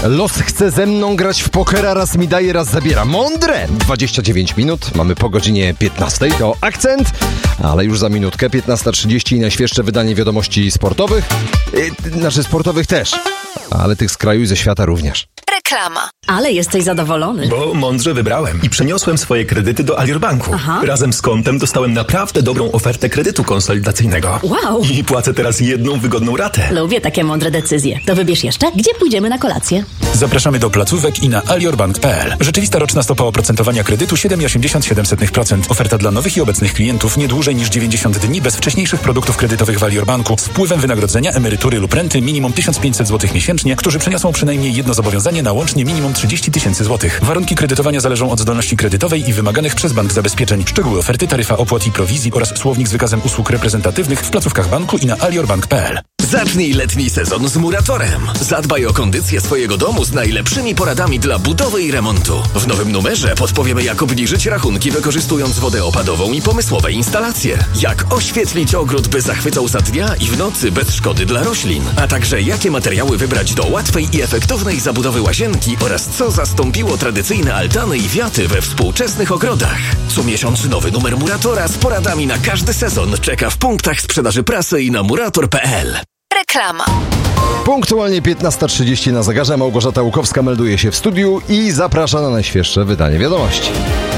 Los chce ze mną grać w pokera, raz mi daje, raz zabiera. Mądre! 29 minut, mamy po godzinie 15, to akcent, ale już za minutkę, 15:30 i najświeższe wydanie wiadomości sportowych. Sportowych też, ale tych z kraju i ze świata również. Reklama. Ale jesteś zadowolony. Bo mądrze wybrałem i przeniosłem swoje kredyty do Alior Banku. Aha. Razem z kontem dostałem naprawdę dobrą ofertę kredytu konsolidacyjnego. Wow. I płacę teraz jedną wygodną ratę. Lubię takie mądre decyzje. To wybierz jeszcze, gdzie pójdziemy na kolację. Zapraszamy do placówek i na aliorbank.pl. Rzeczywista roczna stopa oprocentowania kredytu 7,87%. Oferta dla nowych i obecnych klientów nie dłużej niż 90 dni bez wcześniejszych produktów kredytowych w Alior Banku z wpływem wynagrodzenia, emerytury lub renty minimum 1500 zł miesięcznie, którzy przeniosą przynajmniej jedno zobowiązanie na łącznie minimum 30 000 złotych. Warunki kredytowania zależą od zdolności kredytowej i wymaganych przez bank zabezpieczeń. Szczegóły oferty, taryfa opłat i prowizji oraz słownik z wykazem usług reprezentatywnych w placówkach banku i na aliorbank.pl. Zacznij letni sezon z Muratorem. Zadbaj o kondycję swojego domu z najlepszymi poradami dla budowy i remontu. W nowym numerze podpowiemy, jak obniżyć rachunki wykorzystując wodę opadową i pomysłowe instalacje. Jak oświetlić ogród, by zachwycał za dnia i w nocy bez szkody dla roślin. A także jakie materiały wybrać do łatwej i efektownej zabudowy łazienki oraz co zastąpiło tradycyjne altany i wiaty we współczesnych ogrodach. Co miesiąc nowy numer Muratora z poradami na każdy sezon czeka w punktach sprzedaży prasy i na murator.pl. Reklama. Punktualnie 15:30 na zegarze. Małgorzata Łukowska melduje się w studiu i zaprasza na najświeższe wydanie wiadomości.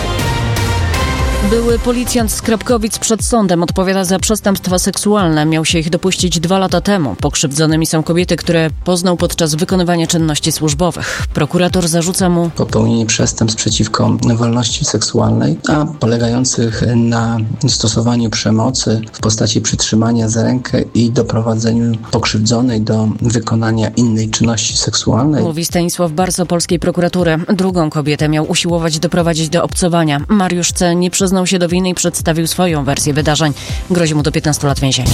Były policjant z Krapkowic przed sądem odpowiada za przestępstwa seksualne. Miał się ich dopuścić 2 lata temu. Pokrzywdzonymi są kobiety, które poznał podczas wykonywania czynności służbowych. Prokurator zarzuca mu popełnienie przestępstw przeciwko wolności seksualnej, a polegających na stosowaniu przemocy w postaci przytrzymania za rękę i doprowadzeniu pokrzywdzonej do wykonania innej czynności seksualnej. Mówi Stanisław Barso polskiej prokuratury. Drugą kobietę miał usiłować doprowadzić do obcowania. Mariusz C. nie przyznał się do winy i przedstawił swoją wersję wydarzeń. Grozi mu do 15 lat więzienia.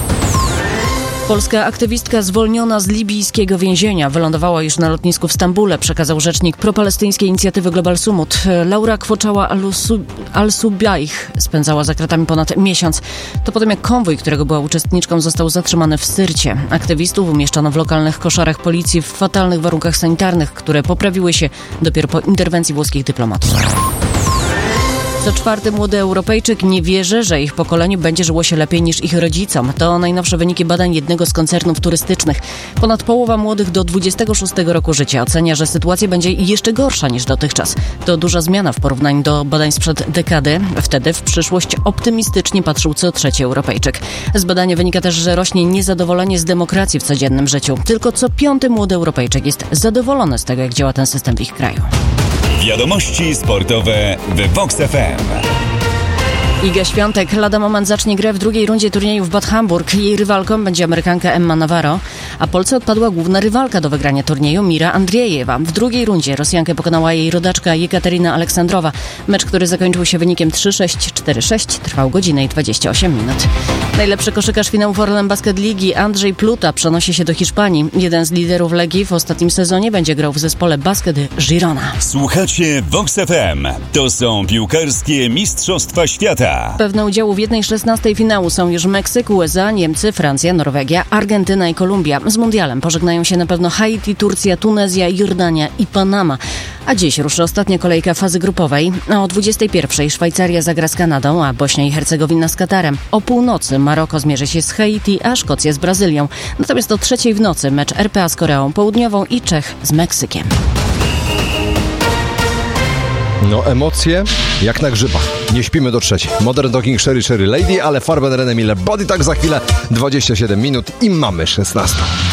Polska aktywistka zwolniona z libijskiego więzienia wylądowała już na lotnisku w Stambule, przekazał rzecznik propalestyńskiej inicjatywy Global Sumut. Laura Kwoczała Al-Subaih spędzała za kratami ponad miesiąc. To potem jak konwój, którego była uczestniczką, został zatrzymany w Syrcie. Aktywistów umieszczono w lokalnych koszarach policji w fatalnych warunkach sanitarnych, które poprawiły się dopiero po interwencji włoskich dyplomatów. Co 4. młody Europejczyk nie wierzy, że ich pokoleniu będzie żyło się lepiej niż ich rodzicom. To najnowsze wyniki badań jednego z koncernów turystycznych. Ponad połowa młodych do 26 roku życia ocenia, że sytuacja będzie jeszcze gorsza niż dotychczas. To duża zmiana w porównaniu do badań sprzed dekady. Wtedy w przyszłość optymistycznie patrzył co 3. Europejczyk. Z badania wynika też, że rośnie niezadowolenie z demokracji w codziennym życiu. Tylko co 5. młody Europejczyk jest zadowolony z tego, jak działa ten system w ich kraju. Wiadomości sportowe w Vox FM. Iga Świątek lada moment zacznie grę w drugiej rundzie turnieju w Bad Hamburg. Jej rywalką będzie Amerykanka Emma Navarro, a Polce odpadła główna rywalka do wygrania turnieju Mira Andriejewa. W drugiej rundzie Rosjankę pokonała jej rodaczka Jekaterina Aleksandrowa. Mecz, który zakończył się wynikiem 3-6, 4-6, trwał godzinę i 28 minut. Najlepszy koszykarz finału Orlen Basket Ligi Andrzej Pluta przenosi się do Hiszpanii. Jeden z liderów Legii w ostatnim sezonie będzie grał w zespole Basket Girona. Słuchacie Vox FM. To są piłkarskie mistrzostwa świata. Pewne udziału w 1/16 finału są już Meksyk, USA, Niemcy, Francja, Norwegia, Argentyna i Kolumbia. Z mundialem pożegnają się na pewno Haiti, Turcja, Tunezja, Jordania i Panama. A dziś ruszy ostatnia kolejka fazy grupowej. O 21:00 Szwajcaria zagra z Kanadą, a Bośnia i Hercegowina z Katarem. O północy Maroko zmierzy się z Haiti, a Szkocja z Brazylią. Natomiast o 3:00 w nocy mecz RPA z Koreą Południową i Czech z Meksykiem. No emocje jak na grzybach. Nie śpimy do 3:00. Modern Talking Sherry Lady, ale Farben René Miller Body tak za chwilę 27 minut i mamy 16.